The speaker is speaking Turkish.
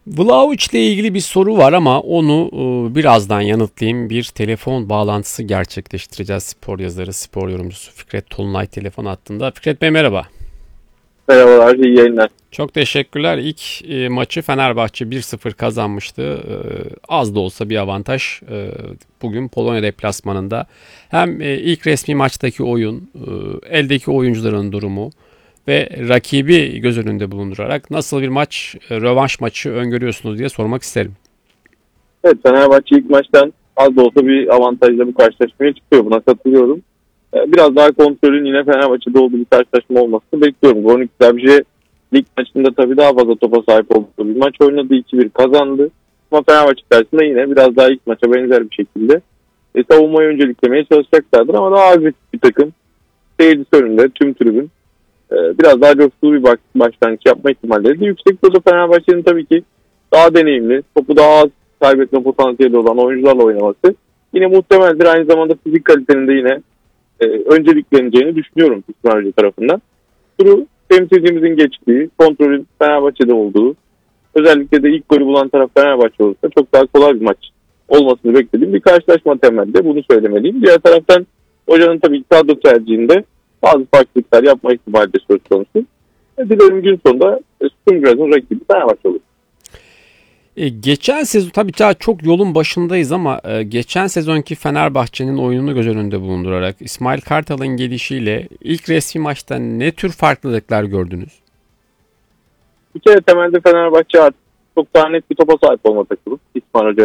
Vlahovic ile ilgili bir soru var ama onu birazdan yanıtlayayım. Bir telefon bağlantısı gerçekleştireceğiz. Spor yazarı, spor yorumcusu Fikret Tolunay telefon hattında. Fikret Bey merhaba. Merhabalar, iyi yayınlar. Çok teşekkürler. İlk maçı Fenerbahçe 1-0 kazanmıştı. Az da olsa bir avantaj. Bugün Polonya deplasmanında hem ilk resmi maçtaki oyun, eldeki oyuncuların durumu ve rakibi göz önünde bulundurarak nasıl bir maç, rövanş maçı öngörüyorsunuz diye sormak isterim. Evet, Fenerbahçe ilk maçtan az da olsa bir avantajla bu karşılaşmaya çıkıyor. Buna katılıyorum. Biraz daha kontrolün yine Fenerbahçe'de olduğu bir karşılaşma olmasını bekliyorum. Gornik Derbje lig maçında tabii daha fazla topa sahip olduğu bir maç oynadı. 2-1 kazandı. Ama Fenerbahçe karşısında yine biraz daha ilk maça benzer bir şekilde savunmayı önceliklemeye çalışacaklardır. Ama daha agresif bir takım. Seyircisi önünde tüm tribün. Biraz daha coşkulu bir başlangıç yapma ihtimalleri de yüksek. Burada Fenerbahçe'nin tabii ki daha deneyimli, topu daha az kaybetme potansiyeli olan oyuncularla oynaması yine muhtemeldir. Aynı zamanda fizik kalitenin de yine öncelikleneceğini düşünüyorum İsmail Hoca tarafından. Turu temsilcimizin geçtiği, kontrolün Fenerbahçe'de olduğu, özellikle de ilk golü bulan taraf Fenerbahçe olursa çok daha kolay bir maç olmasını beklediğim bir karşılaşma temelde bunu söylemeliyim. Diğer taraftan hocanın tabii ki kadro tercihinde bazı farklılıklar yapma ihtimali de söz konusu. Dilerim gün sonunda Sturmgraz'ın rakibi Fenerbahçe olur. Geçen sezon tabii daha çok yolun başındayız ama geçen sezonki Fenerbahçe'nin oyununu göz önünde bulundurarak İsmail Kartal'ın gelişiyle ilk resmi maçta ne tür farklılıklar gördünüz? Bir kere temelde Fenerbahçe artık çok daha net bir topa sahip olma takımı İsmail Hoca